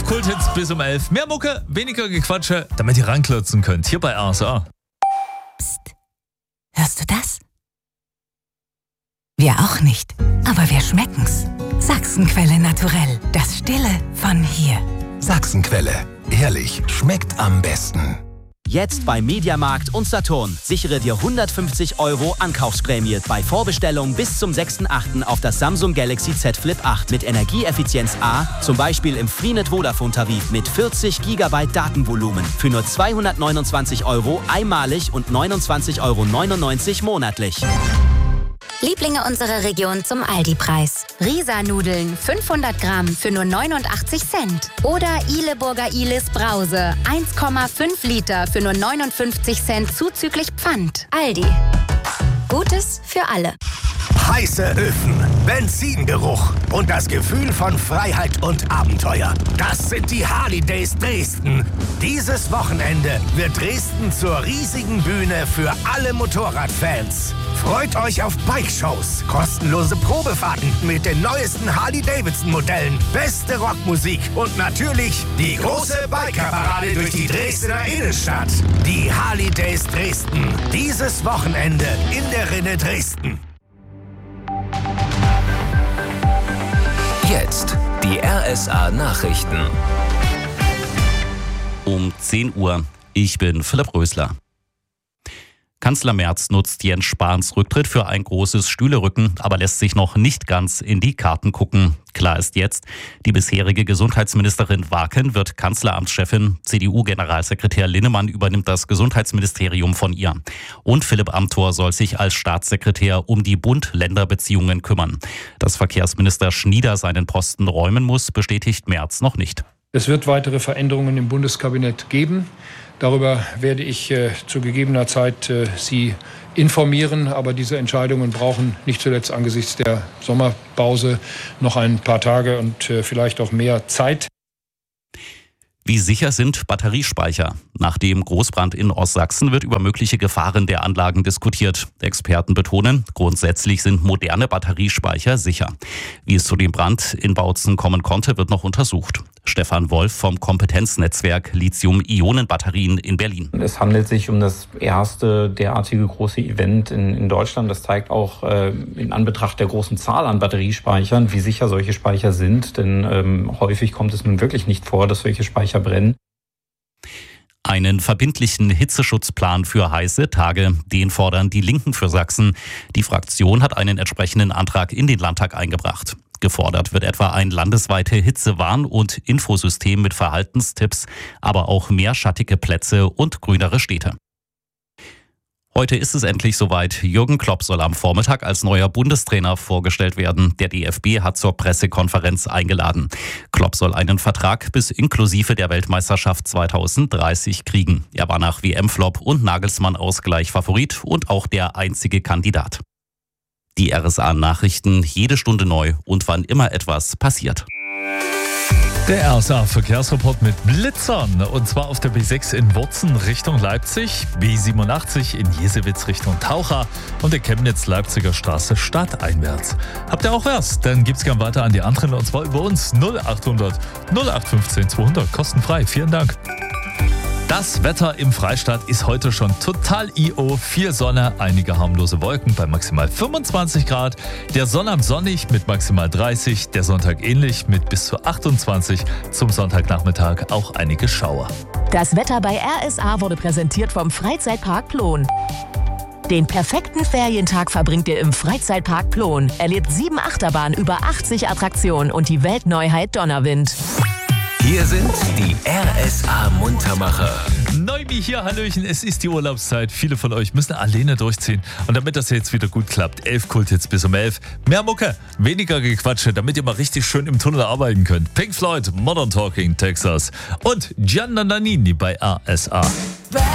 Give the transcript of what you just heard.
11 Kulthits bis um 11. Mehr Mucke, weniger Gequatsche, damit ihr ranklotzen könnt. Hier bei RSA. Psst. Hörst du das? Wir auch nicht, aber wir schmecken's. Sachsenquelle naturell. Das Stille von hier. Sachsenquelle. Ehrlich, schmeckt am besten. Jetzt bei Mediamarkt und Saturn. Sichere dir 150 € Ankaufsprämie bei Vorbestellung bis zum 6.8. auf das Samsung Galaxy Z Flip 8 mit Energieeffizienz A, zum Beispiel im Freenet Vodafone Tarif mit 40 GB Datenvolumen für nur 229 € einmalig und 29,99 € monatlich. Lieblinge unserer Region zum Aldi-Preis. Risa-Nudeln 500 Gramm für nur 89 Cent. Oder Ihleburger Ihles Brause 1,5 Liter für nur 59 Cent zuzüglich Pfand. Aldi. Gutes für alle. Heiße Öfen, Benzingeruch und das Gefühl von Freiheit und Abenteuer. Das sind die Harley Days Dresden. Dieses Wochenende wird Dresden zur riesigen Bühne für alle Motorradfans. Freut euch auf Bike-Shows, kostenlose Probefahrten mit den neuesten Harley-Davidson-Modellen, beste Rockmusik und natürlich die große Biker-Parade durch die Dresdner Innenstadt. Die Harley Days Dresden. Dieses Wochenende in der Rinne Dresden. Jetzt die RSA-Nachrichten. Um 10 Uhr. Ich bin Philipp Rösler. Kanzler Merz nutzt Jens Spahns Rücktritt für ein großes Stühlerücken, aber lässt sich noch nicht ganz in die Karten gucken. Klar ist jetzt, die bisherige Gesundheitsministerin Waken wird Kanzleramtschefin. CDU-Generalsekretär Linnemann übernimmt das Gesundheitsministerium von ihr. Und Philipp Amthor soll sich als Staatssekretär um die Bund-Länder-Beziehungen kümmern. Dass Verkehrsminister Schnieder seinen Posten räumen muss, bestätigt Merz noch nicht. Es wird weitere Veränderungen im Bundeskabinett geben. Darüber werde ich zu gegebener Zeit Sie informieren. Aber diese Entscheidungen brauchen nicht zuletzt angesichts der Sommerpause noch ein paar Tage und vielleicht auch mehr Zeit. Wie sicher sind Batteriespeicher? Nach dem Großbrand in Ostsachsen wird über mögliche Gefahren der Anlagen diskutiert. Experten betonen, grundsätzlich sind moderne Batteriespeicher sicher. Wie es zu dem Brand in Bautzen kommen konnte, wird noch untersucht. Stefan Wolf vom Kompetenznetzwerk Lithium-Ionen-Batterien in Berlin. Es handelt sich um das erste derartige große Event in Deutschland. Das zeigt auch in Anbetracht der großen Zahl an Batteriespeichern, wie sicher solche Speicher sind. Denn häufig kommt es nun wirklich nicht vor, dass solche Speicher brennen. Einen verbindlichen Hitzeschutzplan für heiße Tage, den fordern die Linken für Sachsen. Die Fraktion hat einen entsprechenden Antrag in den Landtag eingebracht. Gefordert wird etwa ein landesweite Hitzewarn- und Infosystem mit Verhaltenstipps, aber auch mehr schattige Plätze und grünere Städte. Heute ist es endlich soweit. Jürgen Klopp soll am Vormittag als neuer Bundestrainer vorgestellt werden. Der DFB hat zur Pressekonferenz eingeladen. Klopp soll einen Vertrag bis inklusive der Weltmeisterschaft 2030 kriegen. Er war nach WM-Flop und Nagelsmann-Ausgleich Favorit und auch der einzige Kandidat. Die RSA-Nachrichten jede Stunde neu und wann immer etwas passiert. Der RSA-Verkehrsreport mit Blitzern. Und zwar auf der B6 in Wurzen Richtung Leipzig, B87 in Jesewitz Richtung Taucha und der Chemnitz-Leipziger Straße stadteinwärts. Habt ihr auch was? Dann gibt's gern weiter an die anderen und zwar über uns 0800 0815 200 kostenfrei. Vielen Dank. Das Wetter im Freistaat ist heute schon total IO. Viel Sonne, einige harmlose Wolken bei maximal 25 Grad. Der Sonnabend sonnig mit maximal 30. Der Sonntag ähnlich mit bis zu 28. Zum Sonntagnachmittag auch einige Schauer. Das Wetter bei RSA wurde präsentiert vom Freizeitpark Plon. Den perfekten Ferientag verbringt ihr im Freizeitpark Plon. Erlebt 7 Achterbahnen, über 80 Attraktionen und die Weltneuheit Donnerwind. Hier sind die RSA-Muntermacher. Neubi hier, Hallöchen, es ist die Urlaubszeit. Viele von euch müssen alleine durchziehen. Und damit das jetzt wieder gut klappt, 11 Kulthits bis um 11. Mehr Mucke, weniger Gequatsche, damit ihr mal richtig schön im Tunnel arbeiten könnt. Pink Floyd, Modern Talking, Texas und Gianna Nannini bei RSA.